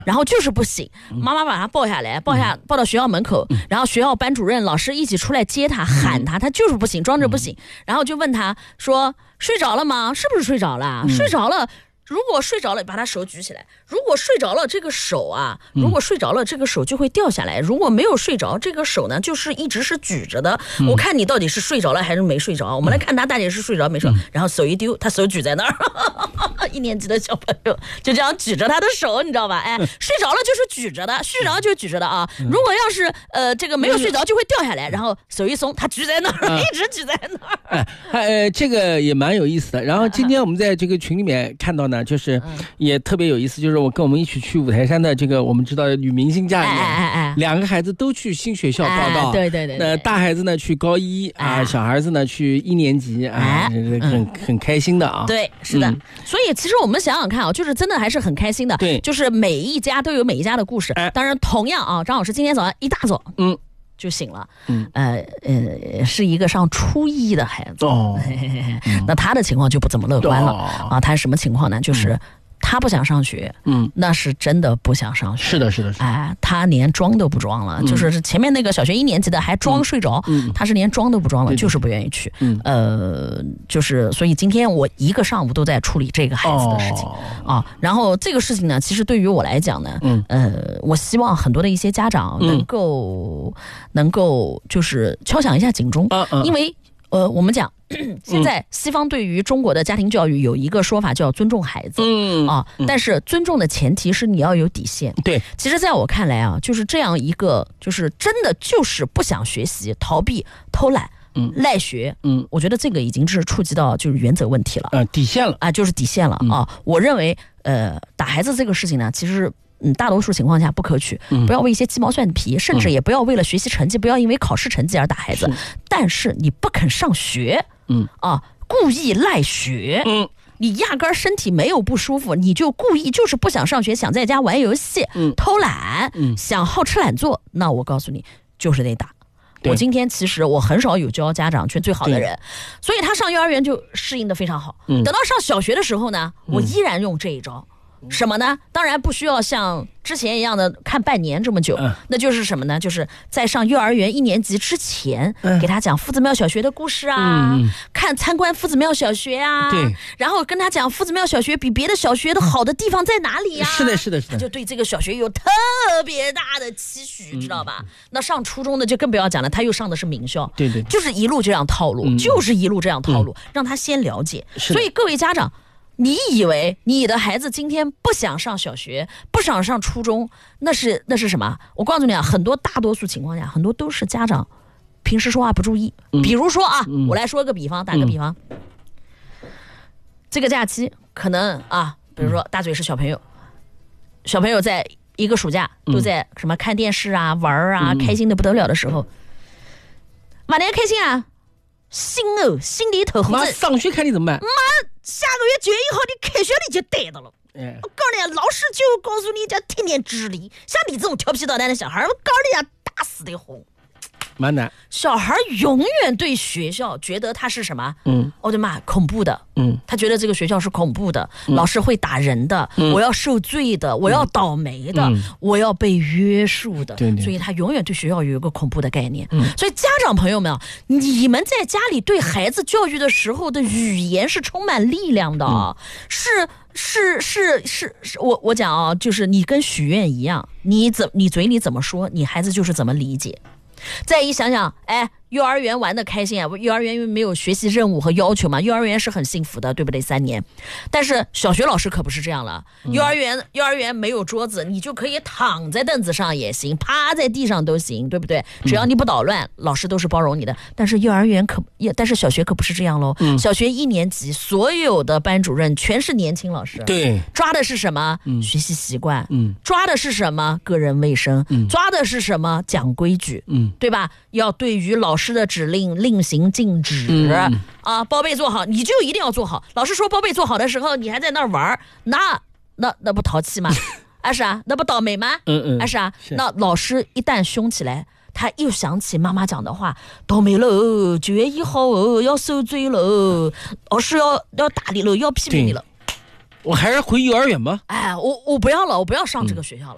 然后就是不醒，妈妈把他抱下来，抱到学校门口，然后学校班主任、老师一起出来接他，喊他，他就是不醒，装着不醒，然后就问他说：“睡着了吗？是不是睡着了？睡着了。”如果睡着了，把他手举起来。如果睡着了，这个手啊，如果睡着了，这个手就会掉下来。如果没有睡着，这个手呢，就是一直是举着的。我看你到底是睡着了还是没睡着。我们来看他大姐是睡着没睡着，然后手一丢，他手举在那儿。1年级的小朋友就这样举着他的手，你知道吧？哎，睡着了就是举着的，睡着就是举着的啊。如果要是这个没有睡着，就会掉下来，然后手一松，他举在那儿，一直举在那儿。这个也蛮有意思的。然后今天我们在这个群里面看到呢，就是也特别有意思，就是我跟我们一起去五台山的这个我们知道的女明星家里面，2个孩子都去新学校报道， 对， 那大孩子呢去高1啊，小孩子呢去1年级啊，很开心的啊。 对，是的。所以其实我们想想看啊，就是真的还是很开心的。 对， 就是每一家都有每一家的故事。当然，同样啊，张老师今天早上一大早，就醒了，是一个上初1的孩子，那他的情况就不怎么乐观了啊。他什么情况呢？就是他不想上学，那是真的不想上学。 是的， 哎，他连装都不装了，就是前面那个小学1年级的还装睡着，他是连装都不装了，就是不愿意去。就是所以今天我一个上午都在处理这个孩子的事情啊。然后这个事情呢，其实对于我来讲呢，我希望很多的一些家长能够就是敲响一下警钟，因为我们讲。现在西方对于中国的家庭教育有一个说法叫尊重孩子，但是尊重的前提是你要有底线。 对， 其实在我看来啊，就是这样一个，就是真的就是不想学习、逃避、偷懒、赖学，我觉得这个已经是触及到就是原则问题了， 底线了啊， 就是底线了啊。我认为打孩子这个事情呢，其实。大多数情况下不可取，不要为一些鸡毛蒜皮，甚至也不要为了学习成绩，不要因为考试成绩而打孩子。但是你不肯上学，故意赖学，你压根儿身体没有不舒服，你就故意就是不想上学，想在家玩游戏，偷懒，想好吃懒做，那我告诉你，就是得打。我今天其实我很少有教家长圈最好的人，所以他上幼儿园就适应得非常好。等到上小学的时候呢，我依然用这一招。什么呢？当然不需要像之前一样的看半年这么久，那就是什么呢？就是在上幼儿园1年级之前，给他讲夫子庙小学的故事啊，参观夫子庙小学啊， 对， 然后跟他讲夫子庙小学比别的小学的好的地方在哪里呀？ 是的， 他就对这个小学有特别大的期许，知道吧？那上初中的就更不要讲了，他又上的是名校， 对， 就是一路这样套路，让他先了解。所以各位家长。你以为你的孩子今天不想上小学，不想上初中，那是什么？我告诉你啊，大多数情况下，很多都是家长平时说话不注意。比如说啊，我来说个比方，打个比方，这个假期可能啊，比如说大嘴是小朋友在一个暑假都在什么看电视啊、玩啊，开心的不得了的时候，晚年开心啊，心里头妈上学看你怎么办？ 妈，下个月9月1号你开学你就逮到了。我告诉你，老师就告诉你叫天天知理，像你这种调皮捣蛋的小孩，我告诉你打死的轰。 蛮难， 小孩永远对学校觉得他是什么？我的妈，恐怖的。他觉得这个学校是恐怖的，老师会打人的，我要受罪的，我要倒霉的，我要被约束的。 对， 所以他永远对学校有一个恐怖的概念。所以家长朋友们，你们在家里对孩子教育的时候的语言是充满力量的，我讲啊，就是你跟许愿一样，你嘴里怎么说，你孩子就是怎么理解。再一想想，幼儿园玩得开心啊！幼儿园因为没有学习任务和要求嘛，幼儿园是很幸福的，对不对？3年，但是小学老师可不是这样了。幼儿园没有桌子，你就可以躺在凳子上也行，趴在地上都行，对不对？只要你不捣乱，老师都是包容你的。但是但是小学可不是这样喽。小学1年级，所有的班主任全是年轻老师， 对， 抓的是什么？学习习惯，抓的是什么？个人卫生，抓的是什么？讲规矩，对吧？要对于老师的指令令行禁止，包被做好，你就一定要做好。老师说包被做好的时候，你还在那儿玩，那不淘气吗？是啊，那不倒霉吗？是啊。那老师一旦凶起来，他又想起妈妈讲的话，倒霉了，9月1号要受罪了，老师要打你了，要批评你了。 我还是回幼儿园吧。 我不要了，我不要上这个学校了。